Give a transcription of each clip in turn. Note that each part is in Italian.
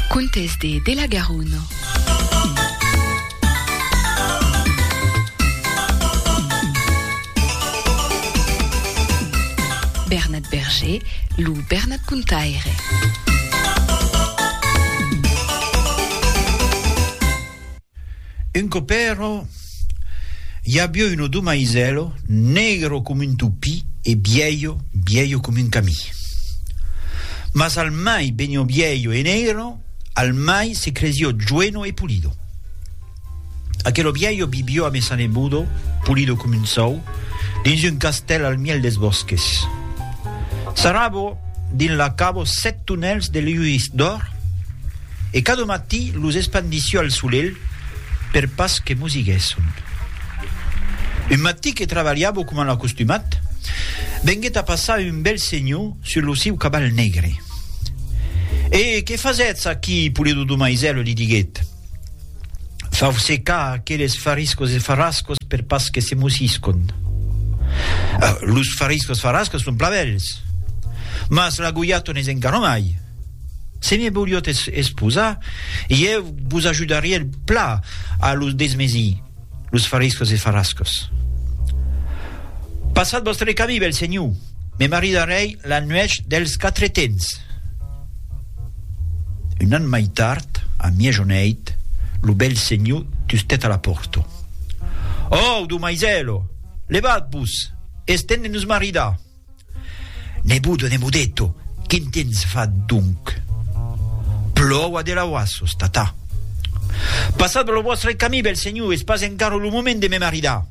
Contes de la Garonne. Bernard Berger, Lou Bernard Contaire. Un copero gli abbia uno dumaisello negro come un tupì e viejo come un camì. Ma al mai benio viejo e negro, al mai si cresió giueno e pulido. Aquello viejo vivió a Mesanebudo, pulido come un sou, dins un castello al miel des bosques. Sarabo din la cavo 7 tunnels de lluís d'or e cada matí los espandició al solel per pas que musiguesson. Un matí que treballava com l'acostumat, venguet a passar un bel senyor sur lo seu cabal negre. E che fasetz aquí, pulido do maisello, li diguet. Fau secar aqueles fariscos e farascos per pas que se musiscon. Los fariscos farascos son plavels, mas l'aguiato ne s'encarò mai. Se mi voliot esposar, io vos ajudaria el pla a los desmesí, los fariscos e farascos. Passat vostre camí, bel senyor, me maridarei la nueix dels 4 temps. Un an mai tard, a miejoneit, lo bel senyor tustet a la porto. Oh, du maisello, levat-vos, estende nos maridar. Nebudo, nebudetto, quin temps fa dunc? Plova de la oassos, tata. Passat lo vostre camí, bel senyor, es pas encara lo moment de me maridar.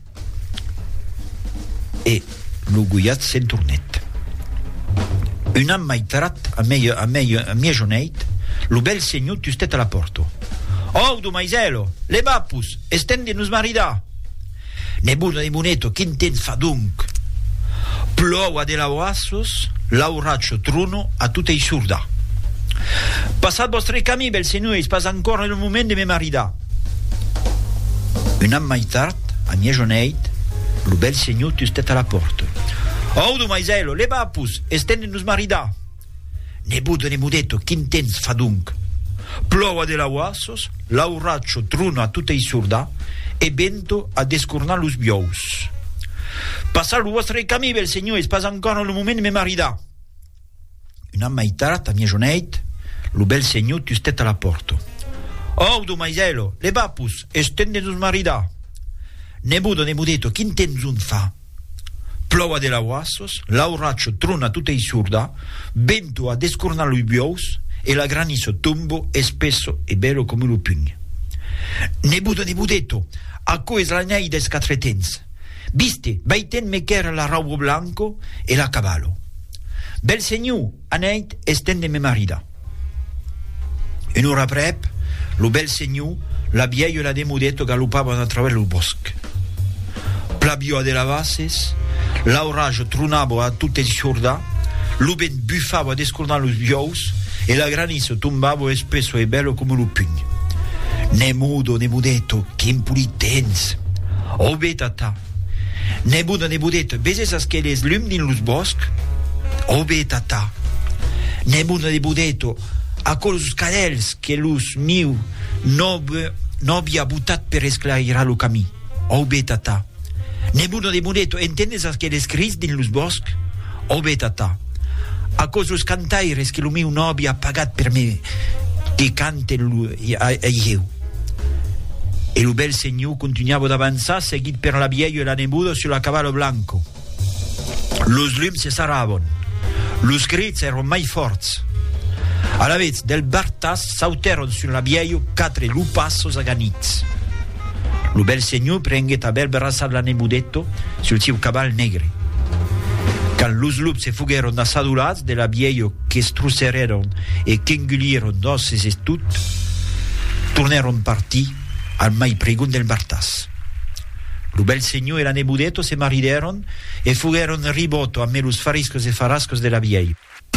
E lo guiat se'n tornet. Un an mai tard, a miejoneit, lo bel senyor tustet a la porto. Oh, du maisello, levapus, estende nos maridar. Nebudo, nebunetto, quin temps fa dunc? Plova de la oassos, l'auraccio truno a tutte i surda. Passat vostre camí, bel senyor, es pas ancora il moment de me maridar. Un an mai tard, a miejoneit, lo bel senyor tustet a la porto. Oh, du maisello, levapus, estende nos maridar. Nebudo, nebudetto, quin temps fa dunc? Plova de la oassos, l'auraccio truno a tutte i surda e vento a descornar los bious. Passat lo vostre camí, bel senyor, es pas ancora il moment de me maridar. Un an mai tard, a miejoneit, lo bel senyor tustet a la porto. Oh, du maisello, levapus, estende nos maridar. Nebudo, nebudetto, quin temps un fa? Plova de la oassos, l'auraccio truna a tutte i surda, vento a descornar los bious e la granizo tumbo e spesso e bello come lo pugno. Nebudo, nebudetto, a co es la nei des 4 temps. Viste, baiten me ch'era la raubo blanco e la cavallo. Bel senyor, aneit estende me marida. Un'ora prep, lo bel senyor, la viejo e la demudetto galopavano a través del bosque. Plavio de la vases, l'auragio trunavo a tutte i surda, lo vent buffavo a descornar los bious e la granizo tumbavo e spesso e bello come lo pugno. Nemudo, nebudetto, che impulitens. Oh, betata. Nebudo, nebudetto, veses as que les lum din los bosc? Oh, betata. Nebudo, nebudetto, a colos cadels que los miu nobia butat per esclairar lo camí. Oh, betata. Nebudo, nebudetto, entendes as que les cris din los bosc? Oh, betata. A cosos cantaires que lo miu nobia pagat per me che canten a eu. E lo bel senyor continuava d'avanzar seguit per la viejo e la nebudo sulla cavallo blanco. Los lums se saravon, los crits eran mai forts. A la vez del bartas sauteron sulla viejo 4 lupassos aganits. Lo bel senyor prenguet a bel braçar la nebudetto sul seu caval negre. Quand los lups se fugueron asadulats de la viejo que strucereron e que engulieron doses e tut, torneron partì al mai pregun del Bartas. Lo bel senyor e la nebudetto se marideron e fugueron riboto a me los fariscos e farascos de la viejo.